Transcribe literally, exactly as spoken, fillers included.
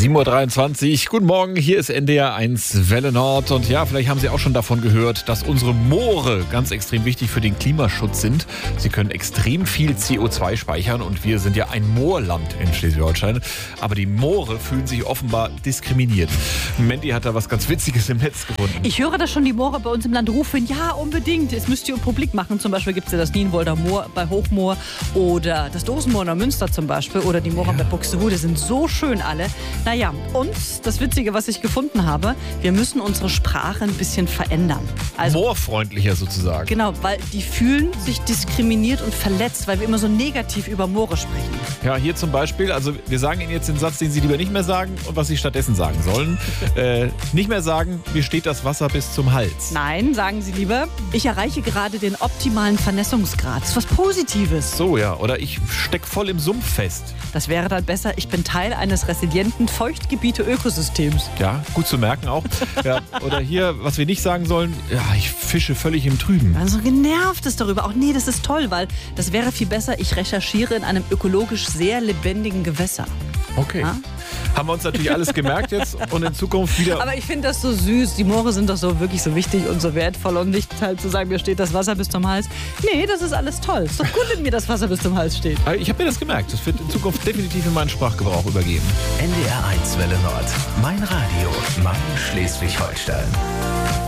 sieben Uhr dreiundzwanzig, guten Morgen, hier ist N D R eins Welle Nord und ja, vielleicht haben Sie auch schon davon gehört, dass unsere Moore ganz extrem wichtig für den Klimaschutz sind. Sie können extrem viel C O zwei speichern und wir sind ja ein Moorland in Schleswig-Holstein, aber die Moore fühlen sich offenbar diskriminiert. Menti hat da was ganz Witziges im Netz gefunden. Ich höre, dass schon die Moore bei uns im Land rufen, ja unbedingt, es müsst ihr publik machen. Zum Beispiel gibt es ja das Nienwolder Moor bei Hochmoor oder das Dosenmoor in Münster zum Beispiel oder die Moore ja. bei Buxtehude, sind so schön alle. Naja, und das Witzige, was ich gefunden habe, wir müssen unsere Sprache ein bisschen verändern. Also, moorfreundlicher sozusagen. Genau, weil die fühlen sich diskriminiert und verletzt, weil wir immer so negativ über Moore sprechen. Ja, hier zum Beispiel, also wir sagen Ihnen jetzt den Satz, den Sie lieber nicht mehr sagen und was Sie stattdessen sagen sollen. äh, nicht mehr sagen, mir steht das Wasser bis zum Hals. Nein, sagen Sie lieber, ich erreiche gerade den optimalen Vernässungsgrad. Das ist was Positives. So, ja, oder ich steck voll im Sumpf fest. Das wäre dann besser, ich bin Teil eines resilienten Feuchtgebiete-Ökosystems. Ja, gut zu merken auch. Ja, oder hier, was wir nicht sagen sollen, ja, ich fische völlig im Trüben. Man so genervt ist darüber. Auch nee, das ist toll, weil das wäre viel besser, ich recherchiere in einem ökologisch sehr lebendigen Gewässer. Okay. Ja? Haben wir uns natürlich alles gemerkt jetzt und in Zukunft wieder... Aber ich finde das so süß. Die Moore sind doch so wirklich so wichtig und so wertvoll und nicht halt zu sagen, mir steht das Wasser bis zum Hals. Nee, das ist alles toll. Ist doch gut, wenn mir das Wasser bis zum Hals steht. Ich habe mir das gemerkt. Das wird in Zukunft definitiv in meinen Sprachgebrauch übergeben. N D R eins Welle Nord. Mein Radio. Mein Schleswig-Holstein.